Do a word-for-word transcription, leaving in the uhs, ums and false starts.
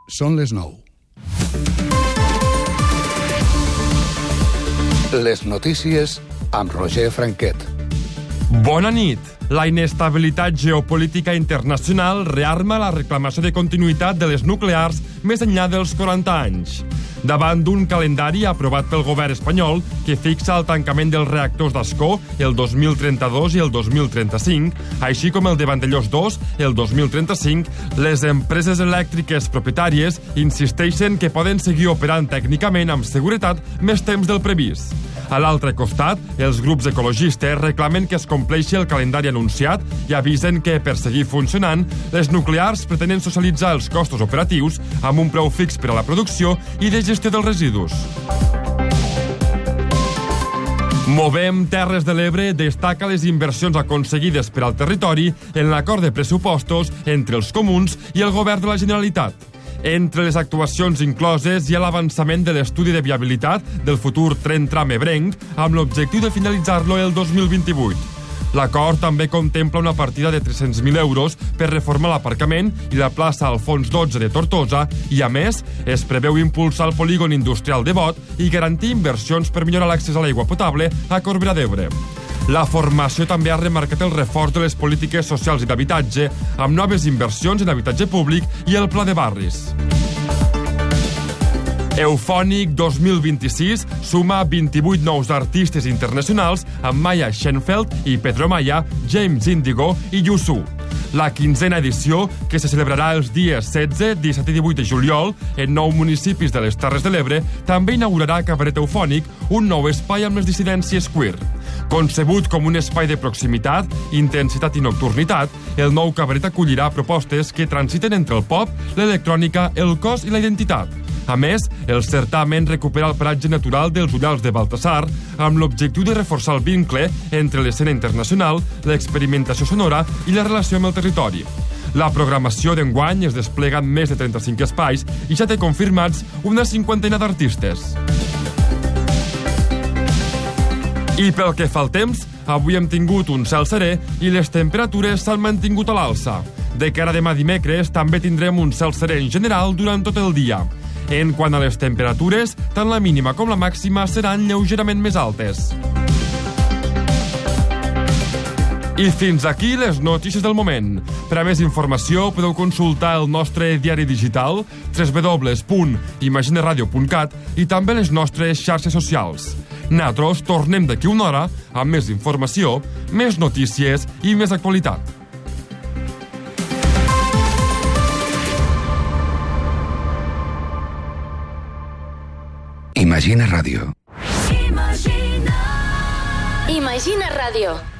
Són les nou. Les notícies amb Roger Franquet. Bona nit. La inestabilitat geopolítica internacional rearma la reclamació de continuïtat de les nuclears més enllà dels quaranta anys. Davant d'un calendari aprovat pel govern espanyol que fixa el tancament dels reactors d'Ascó el dos mil trenta-dos i el dos mil trenta-cinc, així com el de Vandellòs dos el dos mil trenta-cinc, les empreses elèctriques propietàries insisteixen que poden seguir operant tècnicament amb seguretat més temps del previst. A l'altre costat, els grups ecologistes reclamen que es compleixi el calendari anunciat i avisen que, per seguir funcionant, les nuclears pretenen socialitzar els costos operatius amb un preu fix per a la producció i de gestió dels residus. Movem Terres de l'Ebre destaca les inversions aconseguides per al territori en l'acord de pressupostos entre els comuns i el govern de la Generalitat. Entre les actuacions incloses hi ha l'avançament de l'estudi de viabilitat del futur tren tram ebrenc amb l'objectiu de finalitzar-lo el dos mil vint-i-vuit. L'acord també contempla una partida de tres-cents mil euros per reformar l'aparcament i la plaça Alfons dotze de Tortosa i, a més, es preveu impulsar el polígon industrial de Bot i garantir inversions per millorar l'accés a l'aigua potable a Corbera d'Ebre. La formació també ha remarcat el reforç de les polítiques socials i d'habitatge amb noves inversions en habitatge públic i el pla de barris. Eufònic dos mil vint-i-sis suma vint-i-vuit nous artistes internacionals amb Maya Schenfeld i Pedro Maya, James Indigo i Yusu. La quinzena edició, que se celebrarà els dies setze, disset i divuit de juliol en nou municipis de les Terres de l'Ebre, també inaugurarà Cabaret Eufònic, un nou espai amb les dissidències queer. Concebut com un espai de proximitat, intensitat i nocturnitat, el nou cabaret acollirà propostes que transiten entre el pop, l'electrònica, el cos i la identitat. A més, el certamen recupera el paratge natural dels Ullals de Baltasar amb l'objectiu de reforçar el vincle entre l'escena internacional, l'experimentació sonora i la relació amb el territori. La programació d'enguany es desplega en més de trenta-cinc espais i ja té confirmats una cinquantena d'artistes. I pel que fa al temps, avui hem tingut un cel serè i les temperatures s'han mantingut a l'alça. De cara a demà dimecres també tindrem un cel serè en general durant tot el dia. En quant a les temperatures, tant la mínima com la màxima seran lleugerament més altes. I fins aquí les notícies del moment. Per a més informació podeu consultar el nostre diari digital w w w punt imagineradio punt cat i també les nostres xarxes socials. Nosaltres tornem d'aquí una hora amb més informació, més notícies i més actualitat. Imagina Ràdio. Imagina. Imagina Ràdio.